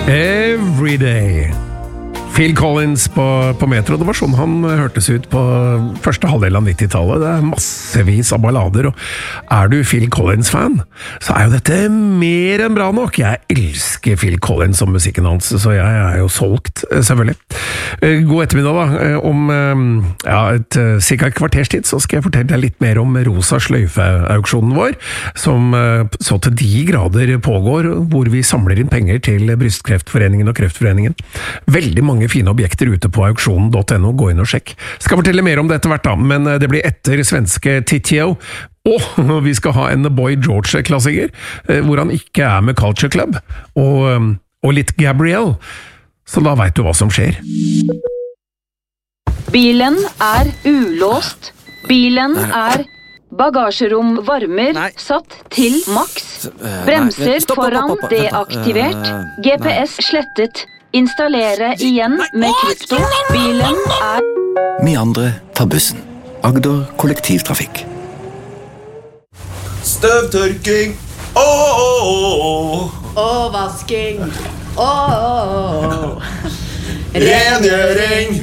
Every day. Phil Collins på Metro, det var sånn han hørtes ut på første halvdel av 90-tallet. Det massevis av ballader, og du Phil Collins-fan, så jo dette mer enn bra nok. Jeg elsker Phil Collins og musikken hans, så jeg jo solgt, selvfølgelig. God ettermiddag da, om cirka et kvarters tid, så skal jeg fortelle deg litt mer om Rosa Sløyfe-auksjonen vår, som så til de grader pågår, hvor vi samler inn penger til Brystkreftforeningen og Kreftforeningen. Veldig mange fine objekter ute på auksjonen.no, gå inn og sjekk. Skal fortelle mer om det etter hvert da, men det blir etter svenske Titio, og vi skal ha en Boy George-klassiker, hvor han ikke med Culture Club, og litt Gabrielle, så da vet du hva som skjer. Bilen ulåst. Bilen bagasjerom varmer, satt til maks. Bremser foran deaktivert. GPS slettet. Installere igjen med krypto. Bilen Vi andre tar bussen. Agder kollektivtrafikk. Støvtørking. Og vasking. Rengjøring.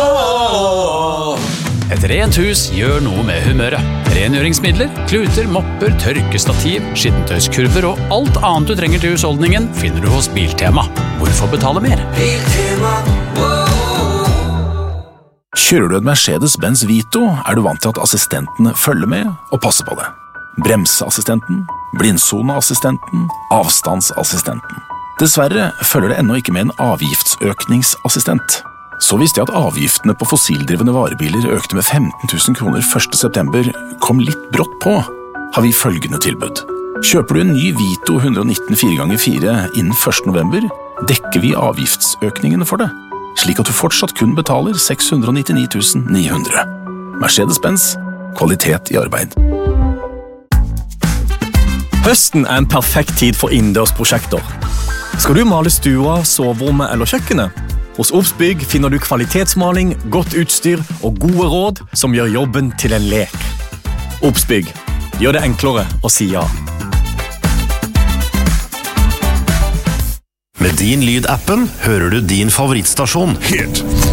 Et rent hus gjør noe med humøret. Rengjøringsmidler, kluter, mopper, tørkestativ, skittentøyskurver og alt annet du trenger til husholdningen finner du hos Biltema. Hvorfor betale mer? Biltema. Kjører du et Mercedes-Benz Vito, du vant til at assistentene følger med og passer på det. Bremseassistenten, blindsoneassistenten, avstandsassistenten. Dessverre følger det ennå ikke med en avgiftsøkningsassistent. Så visste jeg at avgiftene på fossildrivende varebiler økte med 15 000 kroner 1. september, kom litt brått på, har vi følgende tilbud. Kjøper du en ny Vito 119 4x4 innen 1. november, dekker vi avgiftsøkningene for det, slik at du fortsatt kun betaler 699 900. Mercedes-Benz, kvalitet i arbeid. Høsten en perfekt tid for innendørsprosjekter. Skal du male stua, soverommet eller kjøkkenet? Hos Obsbygg finner du kvalitetsmaling, godt utstyr og gode råd som gjør jobben til en lek. Obsbygg. Gjør det enklere å si ja. Med Din Lyd-appen hører du din favorittstasjon. Hit.